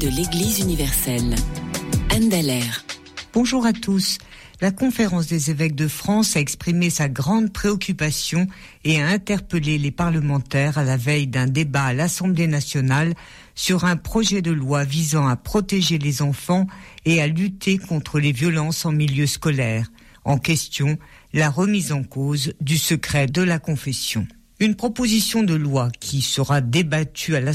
de l'Église universelle. Anne Dallaire. Bonjour à tous. La Conférence des évêques de France a exprimé sa grande préoccupation et a interpellé les parlementaires à la veille d'un débat à l'Assemblée nationale sur un projet de loi visant à protéger les enfants et à lutter contre les violences en milieu scolaire. En question, la remise en cause du secret de la confession. Une proposition de loi qui sera débattue à